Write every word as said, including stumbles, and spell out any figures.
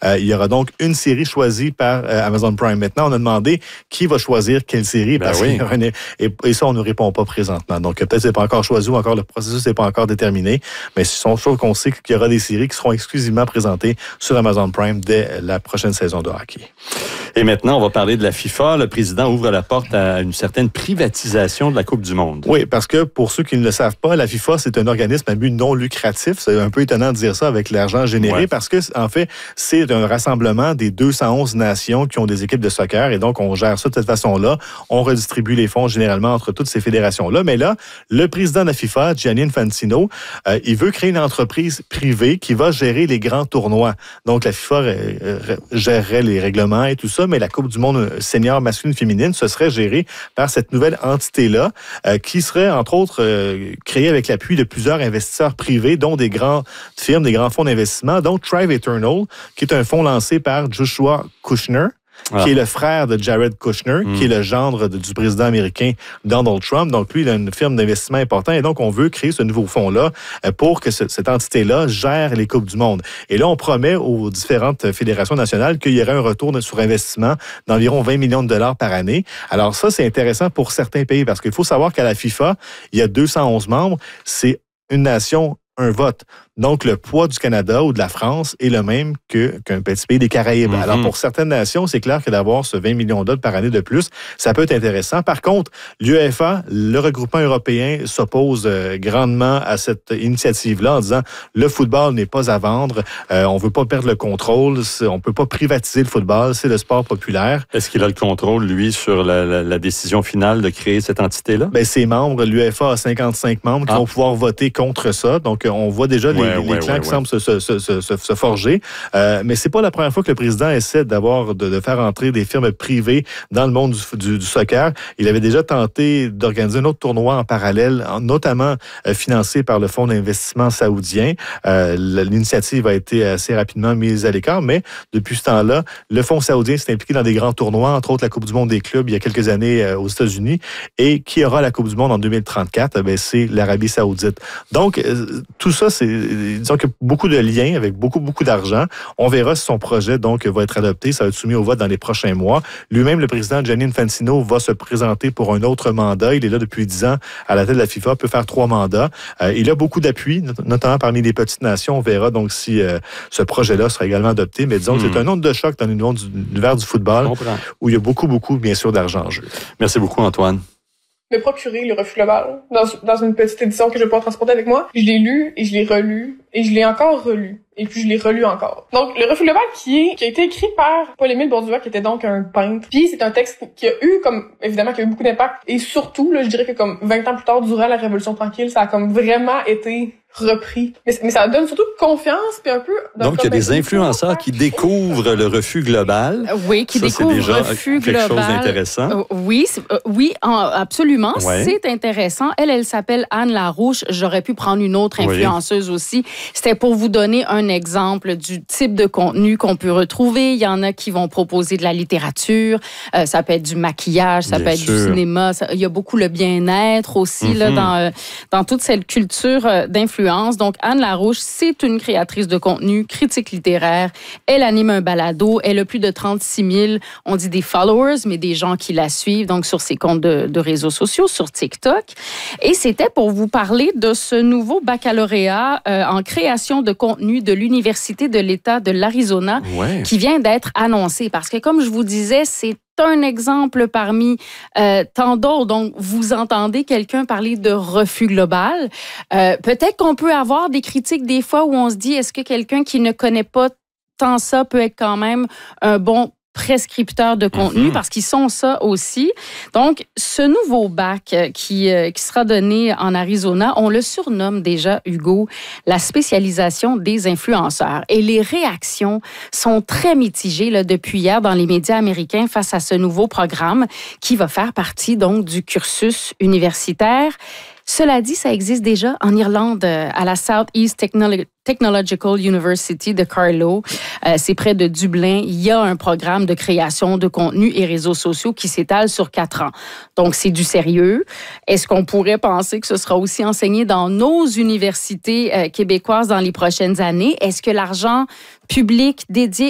Euh, il y aura donc une série choisie par euh, Amazon Prime. Maintenant, on a demandé qui va choisir quelle série, ben parce oui. qu'il y a un, et, et ça, on ne répond pas présentement. Donc, peut-être que c'est pas encore choisi ou encore le processus n'est pas encore déterminé, mais ce sont choses qu'on sait qu'il y aura des séries qui seront exclusivement présentées sur Amazon Prime dès la prochaine saison de hockey. Et maintenant, on va parler de la FIFA. Le président ouvre la porte à une certaine privatisation de la Coupe du monde. Oui, parce que pour ceux qui ne le savent pas, la FIFA, c'est un organisme à but non lucratif. C'est un peu étonnant de dire ça avec l'argent généré, ouais. parce que, en fait, c'est un rassemblement des deux cent onze nations qui ont des équipes de soccer, et donc on gère ça de cette façon-là. On redistribue les fonds généralement entre toutes ces fédérations-là. Mais là, le président de la FIFA, Gianni Infantino, euh, il veut créer une entreprise privée qui va gérer les grands tournois. Donc, la FIFA euh, gérerait les règlements et tout ça, mais la Coupe du monde senior masculine féminine, ce serait géré par cette nouvelle entité-là, euh, qui serait, entre autres, euh, créée avec l'appui de plusieurs investisseurs privés, dont des grandes firmes, des grands fonds d'investissement, dont Thrive Eternal, qui est un fonds lancé par Joshua Kushner, ah. qui est le frère de Jared Kushner, mm. qui est le gendre de, du président américain Donald Trump. Donc, lui, il a une firme d'investissement importante, et donc on veut créer ce nouveau fonds-là pour que ce, cette entité-là gère les Coupes du monde. Et là, on promet aux différentes fédérations nationales qu'il y aurait un retour sur investissement d'environ vingt millions de dollars par année. Alors ça, c'est intéressant pour certains pays, parce qu'il faut savoir qu'à la FIFA, il y a deux cent onze membres. C'est une nation, un vote. Donc, le poids du Canada ou de la France est le même que, qu'un petit pays des Caraïbes. Mm-hmm. Alors, pour certaines nations, c'est clair que d'avoir ce vingt millions de dollars par année de plus, ça peut être intéressant. Par contre, l'UEFA, le regroupement européen, s'oppose euh, grandement à cette initiative-là en disant le football n'est pas à vendre, euh, on ne veut pas perdre le contrôle, on ne peut pas privatiser le football, c'est le sport populaire. Est-ce qu'il a le contrôle, lui, sur la, la, la décision finale de créer cette entité-là? Bien, ses membres, l'UEFA a cinquante-cinq membres qui ah. vont pouvoir voter contre ça. Donc, on voit déjà les, ouais, les, les ouais, clans ouais, qui ouais. semblent se, se, se, se, se forger. Euh, mais c'est pas la première fois que le président essaie d'avoir de, de faire entrer des firmes privées dans le monde du, du, du soccer. Il avait déjà tenté d'organiser un autre tournoi en parallèle, notamment euh, financé par le fonds d'investissement saoudien. Euh, l'initiative a été assez rapidement mise à l'écart, mais depuis ce temps-là, le fonds saoudien s'est impliqué dans des grands tournois, entre autres la Coupe du monde des clubs il y a quelques années euh, aux États-Unis. Et qui aura la Coupe du monde en deux mille trente-quatre? Eh bien, c'est l'Arabie saoudite. Donc, euh, tout ça, c'est, disons qu'il y a beaucoup de liens avec beaucoup, beaucoup d'argent. On verra si son projet, donc, va être adopté. Ça va être soumis au vote dans les prochains mois. Lui-même, le président Gianni Infantino, va se présenter pour un autre mandat. Il est là depuis dix ans à la tête de la FIFA, peut faire trois mandats. Euh, il a beaucoup d'appui, notamment parmi les petites nations. On verra donc si euh, ce projet-là sera également adopté. Mais disons hmm. que c'est un onde de choc dans l'univers du football où il y a beaucoup, beaucoup, bien sûr, d'argent en jeu. Merci beaucoup, Antoine. Me procurer le refus global dans, dans une petite édition que je vais pouvoir transporter avec moi. Je l'ai lu et je l'ai relu et je l'ai encore relu. Et puis je l'ai relu encore. Donc le refus global qui est qui a été écrit par Paul-Émile Bordua, qui était donc un peintre. Puis c'est un texte qui a eu comme évidemment qui a eu beaucoup d'impact. Et surtout là, je dirais que comme vingt ans plus tard, durant la Révolution tranquille, ça a comme vraiment été repris. Mais, mais ça donne surtout confiance puis un peu. Donc il y a des influenceurs qui découvrent le refus global. Oui, qui ça, découvrent c'est déjà le refus quelque global. Chose d'intéressant. Euh, oui, euh, oui, en, absolument, ouais. C'est intéressant. Elle, elle s'appelle Anne Larouche. J'aurais pu prendre une autre influenceuse oui. aussi. C'était pour vous donner un exemple du type de contenu qu'on peut retrouver. Il y en a qui vont proposer de la littérature. Euh, ça peut être du maquillage, ça bien peut sûr. Être du cinéma. Ça, il y a beaucoup le bien-être aussi mm-hmm. là dans euh, dans toute cette culture euh, d'influence. Donc, Anne Larouche, c'est une créatrice de contenu, critique littéraire. Elle anime un balado. Elle a plus de trente-six mille, on dit des followers, mais des gens qui la suivent, donc sur ses comptes de, de réseaux sociaux, sur TikTok. Et c'était pour vous parler de ce nouveau baccalauréat euh, en création de contenu de l'Université de l'État de l'Arizona ouais. qui vient d'être annoncé. Parce que, comme je vous disais, c'est un exemple parmi euh, tant d'autres. Donc, vous entendez quelqu'un parler de refus global. Euh, peut-être qu'on peut avoir des critiques des fois où on se dit, est-ce que quelqu'un qui ne connaît pas tant ça peut être quand même un bon prescripteurs de contenu, mm-hmm. parce qu'ils sont ça aussi. Donc, ce nouveau bac qui, euh, qui sera donné en Arizona, on le surnomme déjà, Hugo, la spécialisation des influenceurs. Et les réactions sont très mitigées là, depuis hier dans les médias américains face à ce nouveau programme qui va faire partie donc du cursus universitaire. Cela dit, ça existe déjà en Irlande, à la Southeast Technolo- Technological University de Carlow. Euh, c'est près de Dublin. Il y a un programme de création de contenu et réseaux sociaux qui s'étale sur quatre ans. Donc, c'est du sérieux. Est-ce qu'on pourrait penser que ce sera aussi enseigné dans nos universités euh, québécoises dans les prochaines années? Est-ce que l'argent public dédié